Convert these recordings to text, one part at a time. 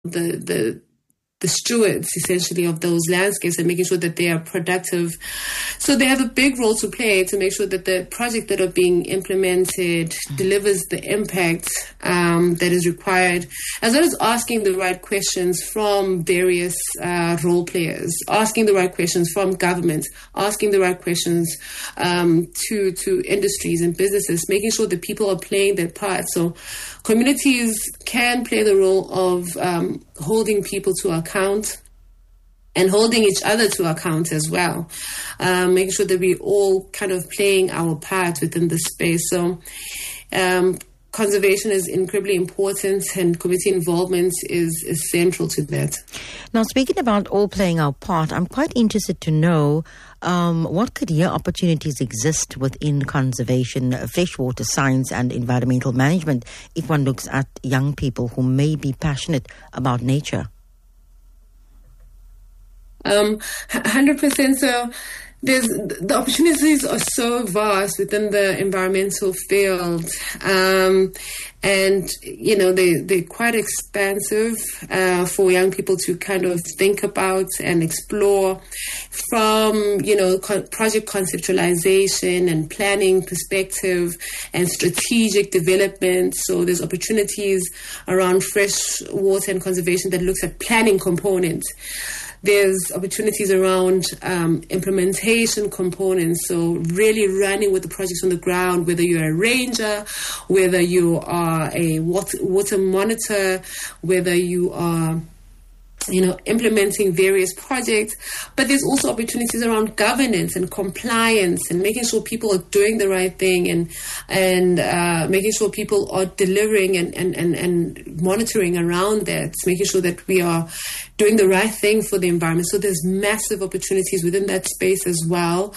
the stewards, essentially, of those landscapes and making sure that they are productive. So they have a big role to play to make sure that the projects that are being implemented delivers the impact that is required, as well as asking the right questions from various role players, asking the right questions from government, asking the right questions to industries and businesses, making sure that people are playing their part. So communities can play the role of holding people to account and holding each other to account as well, making sure that we all kind of playing our part within the space. So conservation is incredibly important, and community involvement is central to that. Now, speaking about all playing our part, I'm quite interested to know what career opportunities exist within conservation, freshwater science and environmental management if one looks at young people who may be passionate about nature. 100%. So the opportunities are so vast within the environmental field, and they're quite expansive for young people to kind of think about and explore, from project conceptualization and planning perspective and strategic development. So there's opportunities around fresh water and conservation that looks at planning components. There's opportunities around implementation components, so really running with the projects on the ground, whether you're a ranger, whether you are a water monitor, whether you are implementing various projects. But there's also opportunities around governance and compliance and making sure people are doing the right thing and making sure people are delivering and monitoring around that, making sure that we are doing the right thing for the environment. So there's massive opportunities within that space as well.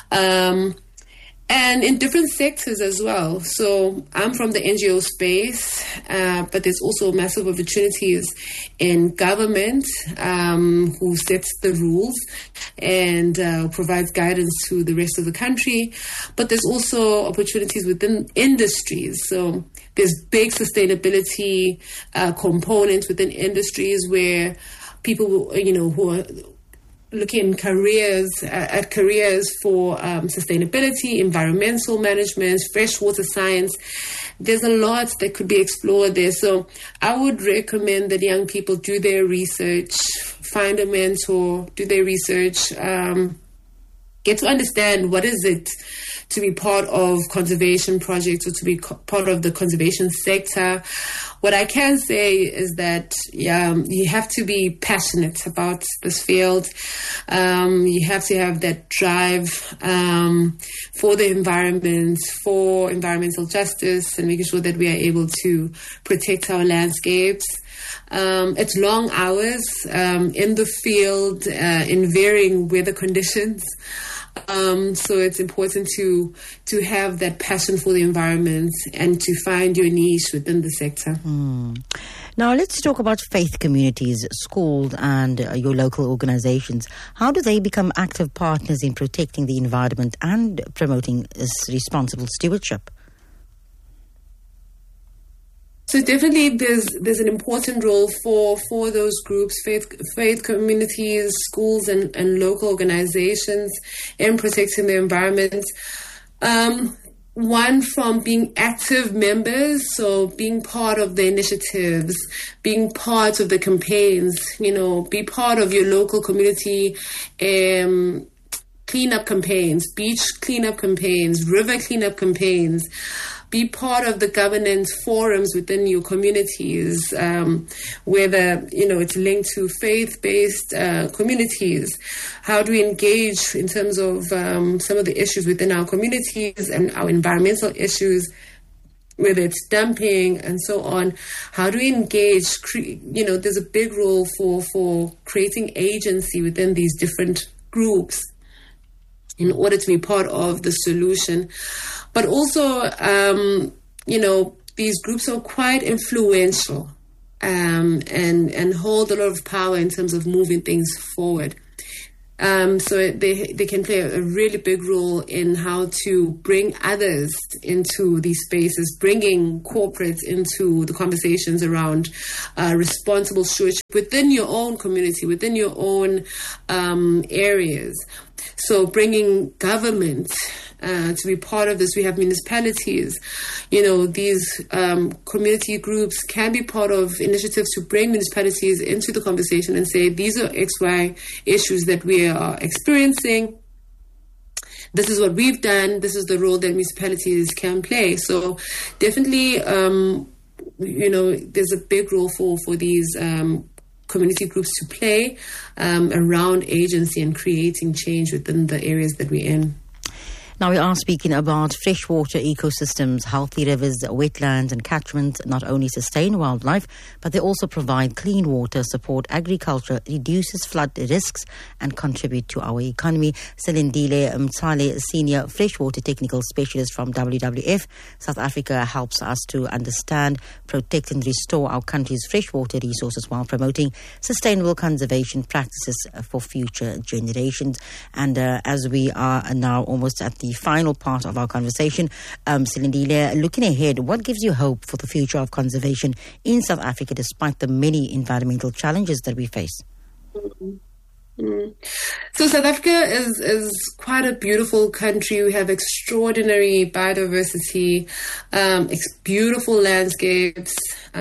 And in different sectors as well. So I'm from the NGO space, but there's also massive opportunities in government, who sets the rules and provides guidance to the rest of the country. But there's also opportunities within industries. So there's big sustainability components within industries where people, who are looking careers for sustainability, environmental management, freshwater science. There's a lot that could be explored there. So I would recommend that young people do their research, find a mentor, do their research, get to understand what is it to be part of conservation projects or to be part of the conservation sector. What I can say is that you have to be passionate about this field. You have to have that drive for the environment, for environmental justice, and making sure that we are able to protect our landscapes. It's long hours in the field in varying weather conditions. So it's important to have that passion for the environment and to find your niche within the sector. Now let's talk about faith communities, schools and your local organizations. How do they become active partners in protecting the environment and promoting responsible stewardship? So definitely there's an important role for those groups, faith communities, schools and local organizations in protecting the environment. One, from being active members, so being part of the initiatives, being part of the campaigns, be part of your local community cleanup campaigns, beach cleanup campaigns, river cleanup campaigns. Be part of the governance forums within your communities, whether, it's linked to faith-based communities. How do we engage in terms of some of the issues within our communities and our environmental issues, whether it's dumping and so on? How do we engage? There's a big role for creating agency within these different groups in order to be part of the solution. But also, these groups are quite influential and hold a lot of power in terms of moving things forward. So they can play a really big role in how to bring others into these spaces, bringing corporates into the conversations around responsible stewardship within your own community, within your own areas. So bringing government to be part of this. We have municipalities. These community groups can be part of initiatives to bring municipalities into the conversation and say, these are XY issues that we are experiencing. This is what we've done. This is the role that municipalities can play. So definitely, there's a big role for these community groups to play around agency and creating change within the areas that we're in. Now we are speaking about freshwater ecosystems. Healthy rivers, wetlands and catchments not only sustain wildlife, but they also provide clean water, support agriculture, reduces flood risks and contribute to our economy. Silindile Mtsale, Senior Freshwater Technical Specialist from WWF South Africa, helps us to understand, protect and restore our country's freshwater resources while promoting sustainable conservation practices for future generations. And as we are now almost at the final part of our conversation, Silindile, looking ahead, what gives you hope for the future of conservation in South Africa despite the many environmental challenges that we face? So South Africa is quite a beautiful country. We have extraordinary biodiversity, beautiful landscapes,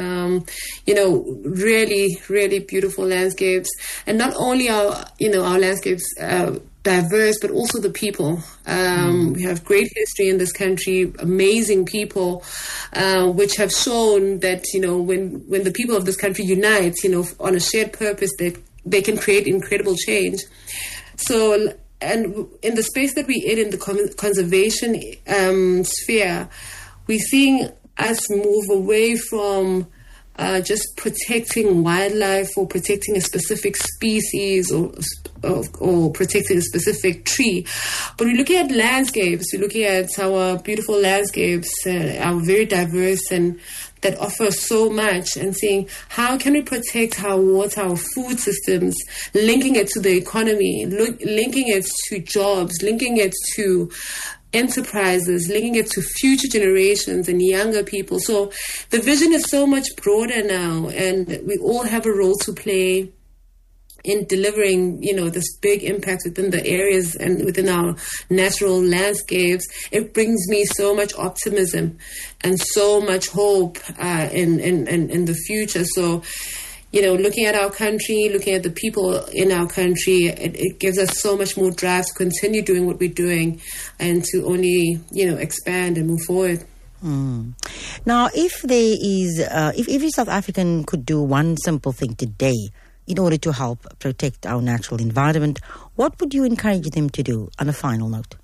really, really beautiful landscapes. And not only our landscapes diverse, but also the people. We have great history in this country, amazing people, which have shown that, when the people of this country unite, on a shared purpose, that they can create incredible change. So, and in the space that we're in the conservation sphere, we're seeing us move away from just protecting wildlife or protecting a specific species or protecting a specific tree. But we're looking at landscapes. We're looking at our beautiful landscapes, our very diverse and that offer so much, and seeing how can we protect our water, our food systems, linking it to the economy, linking it to jobs, linking it to enterprises, linking it to future generations and younger people. So the vision is so much broader now, and we all have a role to play in delivering, this big impact within the areas and within our natural landscapes. It brings me so much optimism and so much hope in the future. So, looking at our country, looking at the people in our country, it gives us so much more drive to continue doing what we're doing and to only, expand and move forward. Now, if there is, if every South African could do one simple thing today in order to help protect our natural environment, what would you encourage them to do on a final note?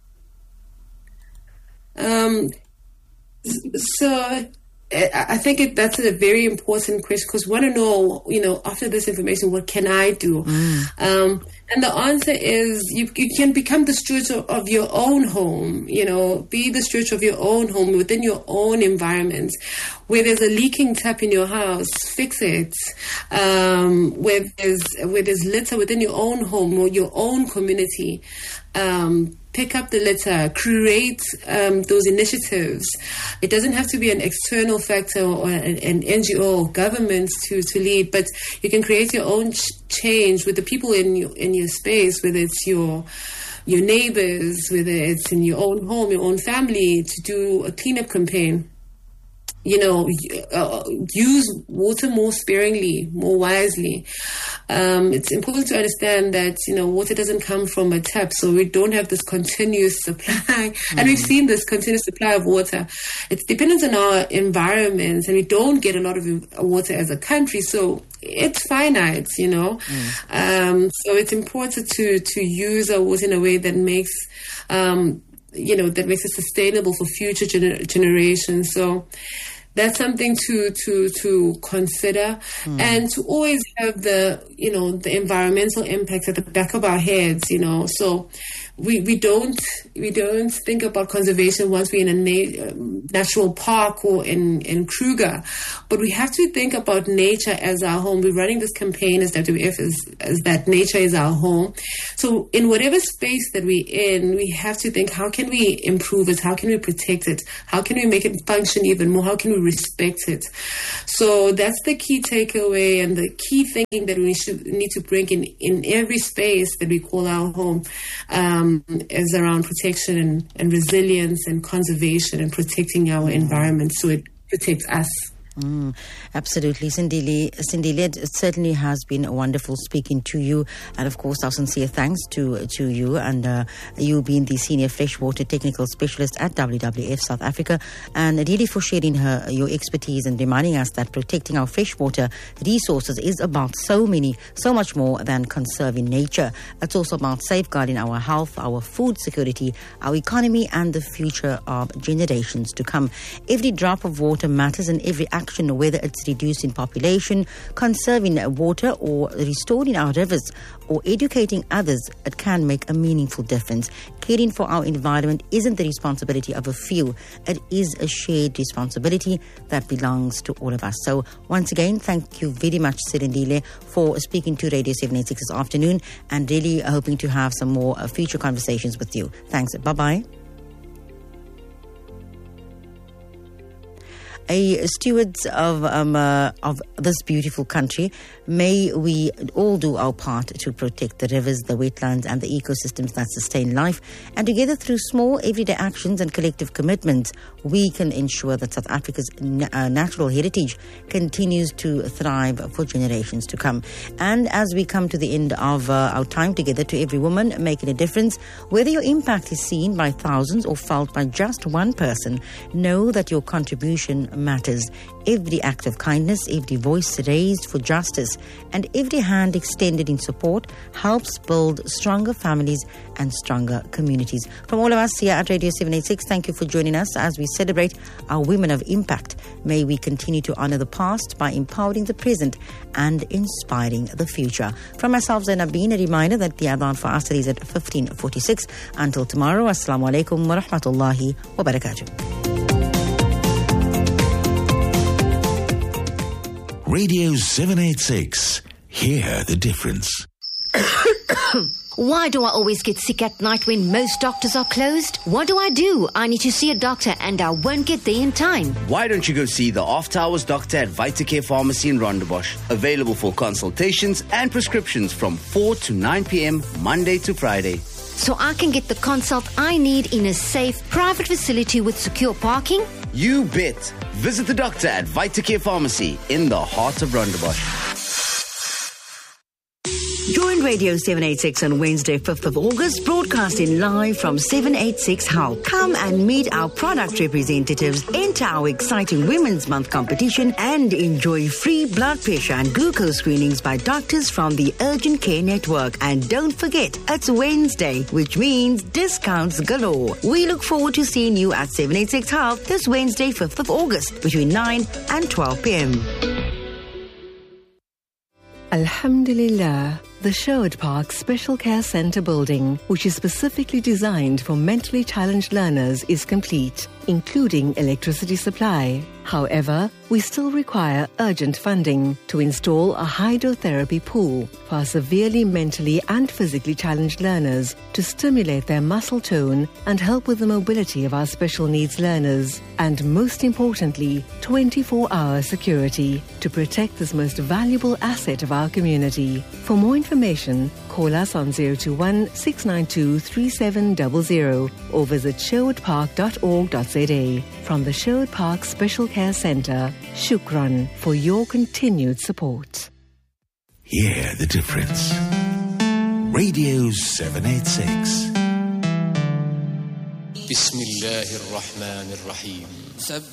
So I think that's a very important question, because we want to know, after this information, what can I do? And the answer is you can become the steward of your own home, be the steward of your own home within your own environment. Where there's a leaking tap in your house, fix it. Where there's litter within your own home or your own community, pick up the litter, create those initiatives. It doesn't have to be an external factor or an NGO or government to lead, but you can create your own change with the people in your space, whether it's your neighbors, whether it's in your own home, your own family, to do a cleanup campaign. Use water more sparingly, more wisely. It's important to understand that, water doesn't come from a tap, so we don't have this continuous supply. And we've seen this continuous supply of water. It's dependent on our environments, and we don't get a lot of water as a country, so it's finite, So it's important to use our water in a way that makes, that makes it sustainable for future generations. So that's something to consider, and to always have the environmental impact at the back of our heads. So we don't think about conservation once we're in a natural park or in Kruger, but we have to think about nature as our home. We're running this campaign as WWF as that nature is our home. So in whatever space that we're in, we have to think, how can we improve it? How can we protect it? How can we make it function even more? How can we respect it? So that's the key takeaway and the key thinking that we need to bring in every space that we call our home, is around protection and resilience and conservation and protecting our environment so it protects us. Absolutely, Sindile, it certainly has been wonderful speaking to you, and of course our sincere thanks to you, and you being the Senior Freshwater Technical Specialist at WWF South Africa, and really for sharing your expertise and reminding us that protecting our freshwater resources is about so much more than conserving nature. It's also about safeguarding our health, our food security, our economy, and the future of generations to come. Every drop of water matters, and every action, whether it's reducing population, conserving water, or restoring our rivers, or educating others, it can make a meaningful difference. Caring for our environment isn't the responsibility of a few. It is a shared responsibility that belongs to all of us. So once again, thank you very much, Sirindile, for speaking to Radio 786 this afternoon, and really hoping to have some more future conversations with you. Thanks. Bye-bye. Stewards of this beautiful country, may we all do our part to protect the rivers, the wetlands, and the ecosystems that sustain life. And together, through small everyday actions and collective commitments, we can ensure that South Africa's natural heritage continues to thrive for generations to come. And as we come to the end of our time together, to every woman making a difference, whether your impact is seen by thousands or felt by just one person, know that your contribution matters. Every act of kindness, every voice raised for justice, and every hand extended in support helps build stronger families and stronger communities. From all of us here at Radio 786, thank you for joining us as we celebrate our women of impact. May we continue to honor the past by empowering the present and inspiring the future. From myself, Zainab Been, a reminder that the adhan for Asr is at 15:46. Until tomorrow, Assalamu alaikum wa rahmatullahi wa barakatuh. Radio 786. Hear the difference. Why do I always get sick at night when most doctors are closed? What do? I need to see a doctor and I won't get there in time. Why don't you go see the After Hours doctor at Vitacare Pharmacy in Rondebosch? Available for consultations and prescriptions from 4 to 9 p.m. Monday to Friday. So I can get the consult I need in a safe, private facility with secure parking? You bet. Visit the doctor at Vitacare Pharmacy in the heart of Rondebosch. Join Radio 786 on Wednesday, 5th of August, broadcasting live from 786 Hull. Come and meet our product representatives, enter our exciting Women's Month competition, and enjoy free blood pressure and glucose screenings by doctors from the Urgent Care Network. And don't forget, it's Wednesday, which means discounts galore. We look forward to seeing you at 786 Hull this Wednesday, 5th of August, between 9 and 12 p.m. Alhamdulillah, the Sherwood Park Special Care Centre building, which is specifically designed for mentally challenged learners, is complete, including electricity supply. However, we still require urgent funding to install a hydrotherapy pool for our severely mentally and physically challenged learners to stimulate their muscle tone and help with the mobility of our special needs learners. And most importantly, 24-hour security to protect this most valuable asset of our community. For more information, call us on 021 692 3700 or visit sherwoodpark.org.za. From the Sherwood Park Special Care Centre, Shukran for your continued support. Hear the difference. Radio 786. Bismillahir Rahmanir Rahim.